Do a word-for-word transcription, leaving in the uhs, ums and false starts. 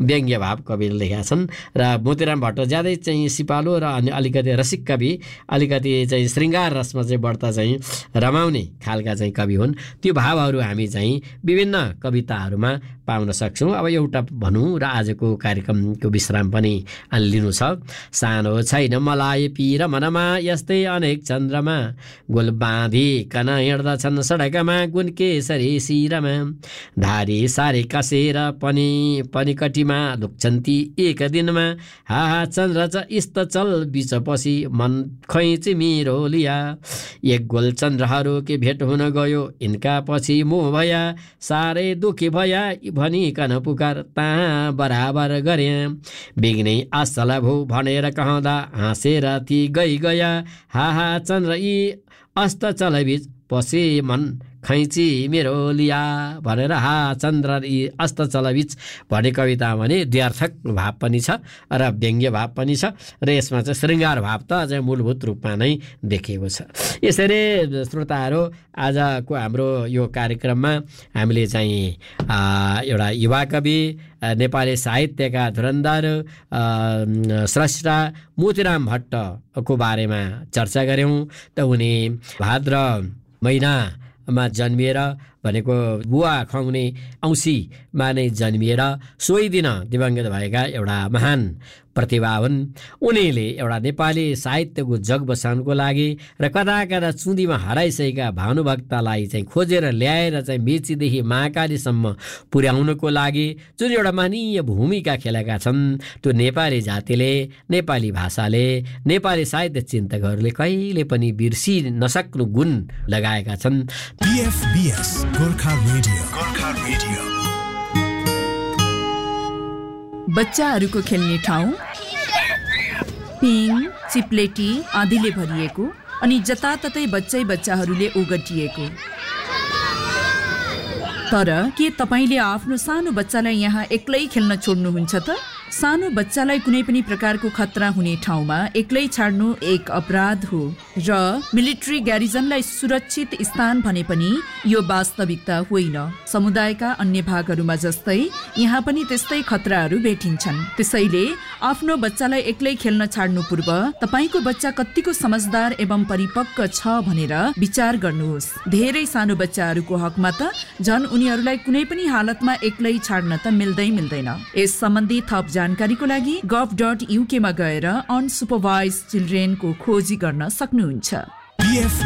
व्यङ्ग्य भाव कविले लेखेका छन् र मोतीराम भट्ट ज्यादै चाहिँ सिपालु र अनि अलिकति रसिक कवि, अलिकति चाहिँ श्रृङ्गार रसमा चाहिँ बढ्ता चाहिँ रमाउने खालका चाहिँ कवि हुन्। त्यो भावहरू हामी चाहिँ विभिन्न कविताहरूमा पाउन सक्छौँ। अब एउटा भनौँ र आजको कार्यक्रमको विश्राम पनि लिनु छ। सानो छैन मलाई पिर मनमा यस्तै अनेक चन्द्रमा, गोल बाँधिकन हिँड्दछन् सडकमा गुण केसरी शिरमा, धारी सारी कसेर पनि पनि कटीमा लुक्छन् ती एक दिनमा, हाहा चन्द्र च इस्त चल बिच पसी मन खैची मेरो लिया, एक गोल चन्द्रहरू के भेट हुन गयो इनका पछि मोह भया, साह्रै दुखी भया भनिकन पुकार ता बराबर गरे, बिग्नै असल भो भनेर कहँदा हाँसेर ती गई गया, हाहा चन्द्र यी अस्त चलबिच पसे मन खैची मेरो लिया भनेर हा चन्द्र यी अस्त चलबिच भन्ने कविता भने द्व्यर्थक भाव पनि छ र व्यङ्ग्य भाव पनि छ र यसमा चाहिँ श्रृङ्गार भाव त चाहिँ मूलभूत रूपमा नै देखिएको छ। यसरी श्रोताहरू आजको हाम्रो यो कार्यक्रममा हामीले चाहिँ एउटा युवा कवि, नेपाली साहित्यका धुरन्धर स्रष्टा मोतीराम भट्टको बारेमा चर्चा गऱ्यौँ। त उनी भाद्र महिनामा जन्मिएर भनेको बुवा खुवाउने औँसीमा नै जन्मिएर सोही दिन दिवंगत भएका एउटा महान प्रतिभा हुन्। उनीले एउटा नेपाली साहित्यको जग बसाउनको लागि र कदा कदा चुन्दीमा हराइसकेका भानुभक्तलाई चाहिँ खोजेर ल्याएर चाहिँ मेचीदेखि महाकालीसम्म पुर्याउनको लागि जुन एउटा महनीय भूमिका खेलेका छन्, त्यो नेपाली जातिले, नेपाली भाषाले, नेपाली साहित्य चिन्तकहरूले कहिले पनि बिर्सि नसक्नु गुण लगाएका छन्। पीएफबीएस गोर्खा रेडियो, गोर्खा रेडियो। बच्चाहरूको खेल्ने ठाउँ पिङ चिप्लेटी आदिले भरिएको अनि जताततै बच्चै बच्चाहरूले ओगटिएको। तर के तपाईले आफ्नो सानो बच्चालाई यहाँ एक्लै खेल्न छोड्नुहुन्छ त? सानो बच्चालाई कुनै पनि प्रकारको खतरा हुने ठाउँमा एक्लै छाड्नु एक अपराध हो र मिलिट्री ग्यारिजनलाई सुरक्षित स्थान भने पनि यो वास्तविकता होइन। समुदायका अन्य भागहरूमा जस्तै यहाँ पनि त्यस्तै खतराहरू भेटिन्छन्। त्यसैले आफ्नो बच्चालाई एक्लै खेल्न छाड्नु पूर्व तपाईको बच्चा कतिको समझदार एवं परिपक्व छ भनेर विचार गर्नुहोस्। धेरै सानो बच्चाहरूको हकमा त झन् उनीहरूलाई कुनै पनि हालतमा एक्लै छाड्न त मिल्दै मिल्दैन। यस सम्बन्धी थप जानकारीको लागि गभ डट युके मा गएर अनसुपरभाइज चिल्ड्रेनको खोजी गर्न सक्नुहुन्छ।